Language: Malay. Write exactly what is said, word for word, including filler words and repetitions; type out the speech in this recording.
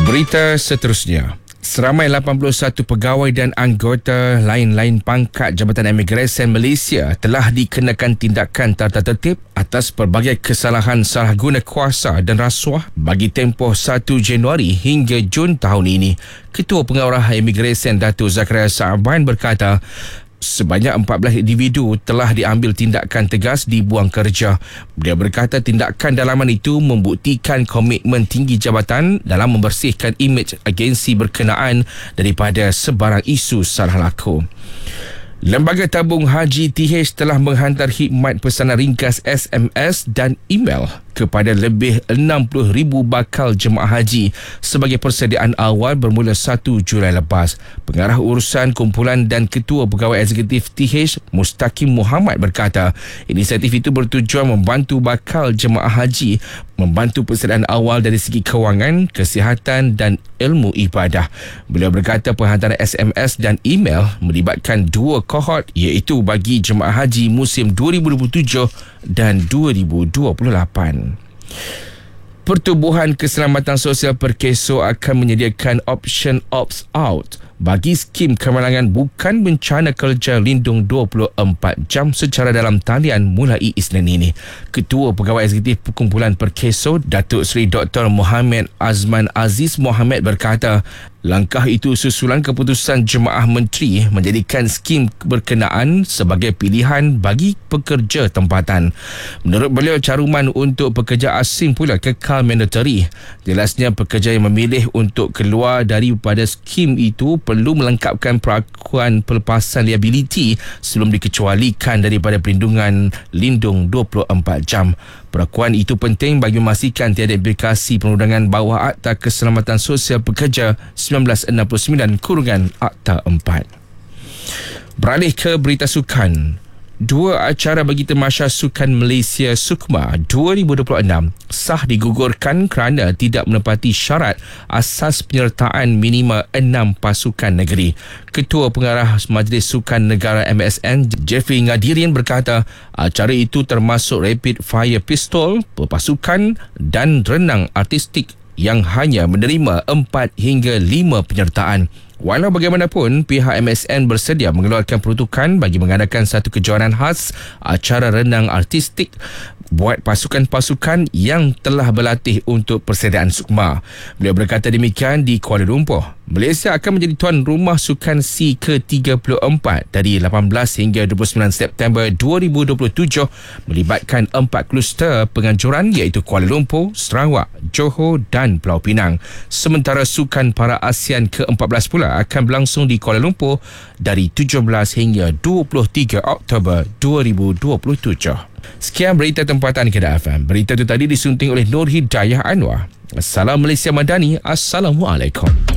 Berita seterusnya. Seramai lapan puluh satu pegawai dan anggota lain-lain pangkat Jabatan Imigresen Malaysia telah dikenakan tindakan tata tertib atas pelbagai kesalahan salah guna kuasa dan rasuah bagi tempoh satu Januari hingga Jun tahun ini. Ketua Pengarah Imigresen Datuk Zakaria Sa'ban berkata, sebanyak empat belas individu telah diambil tindakan tegas dibuang kerja. Dia berkata tindakan dalaman itu membuktikan komitmen tinggi jabatan dalam membersihkan imej agensi berkenaan daripada sebarang isu salah laku. Lembaga Tabung Haji T H telah menghantar khidmat pesanan ringkas S M S dan email kepada lebih enam puluh ribu bakal jemaah haji sebagai persediaan awal bermula satu Julai lepas. Pengarah urusan kumpulan dan Ketua Pegawai Eksekutif T H, Mustaqim Muhammad berkata, inisiatif itu bertujuan membantu bakal jemaah haji membantu persediaan awal dari segi kewangan, kesihatan dan ilmu ibadah. Beliau berkata penghantaran S M S dan email melibatkan dua kohort, iaitu bagi jemaah haji musim dua ribu dua puluh tujuh dan dua ribu dua puluh lapan. Pertubuhan Keselamatan Sosial Perkeso akan menyediakan option opt-out bagi skim kemalangan bukan bencana kerja lindung dua puluh empat jam secara dalam talian mulai Isnin ini. Ketua Pegawai Eksekutif Perkumpulan Perkeso, Datuk Seri Doktor Mohamed Azman Aziz Mohamed berkata, langkah itu susulan keputusan Jemaah Menteri menjadikan skim berkenaan sebagai pilihan bagi pekerja tempatan. Menurut beliau, caruman untuk pekerja asing pula kekal mandatory. Jelasnya pekerja yang memilih untuk keluar daripada skim itu perlu melengkapkan perakuan pelepasan liability sebelum dikecualikan daripada perlindungan lindung dua puluh empat jam. Perakuan itu penting bagi memastikan tiada implikasi perundangan bawah Akta Keselamatan Sosial Pekerja seribu sembilan ratus enam puluh sembilan kurungan Akta empat. Beralih ke berita sukan. Dua acara bagi Tamasya Sukan Malaysia SUKMA dua ribu dua puluh enam sah digugurkan kerana tidak menepati syarat asas penyertaan minima enam pasukan negeri. Ketua Pengarah Majlis Sukan Negara M S N, Jeffrey Ngadirin berkata, acara itu termasuk rapid fire pistol, pepasukan dan renang artistik yang hanya menerima empat hingga lima penyertaan. Walau bagaimanapun, pihak M S N bersedia mengeluarkan peruntukan bagi mengadakan satu kejohanan khas acara renang artistik buat pasukan-pasukan yang telah berlatih untuk persediaan SUKMA. Beliau berkata demikian di Kuala Lumpur. Malaysia akan menjadi tuan rumah Sukan SEA ke tiga puluh empat dari lapan belas hingga dua puluh sembilan September dua ribu dua puluh tujuh melibatkan empat kluster penganjuran iaitu Kuala Lumpur, Sarawak, Johor dan Pulau Pinang. Sementara Sukan Para ASEAN ke empat belas pula akan berlangsung di Kuala Lumpur dari tujuh belas hingga dua puluh tiga Oktober dua ribu dua puluh tujuh. Sekian berita tempatan Kedah F M. Berita itu tadi disunting oleh Nur Hidayah Anwar. Assalam Malaysia Madani. Assalamualaikum.